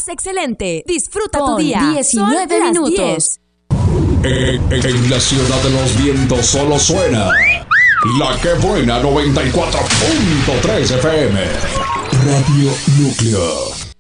más excelente. Disfruta Con tu día. 19 Son minutos. las 10. En la ciudad de los vientos solo suena La Que Buena 94.3 FM. Radio Núcleo.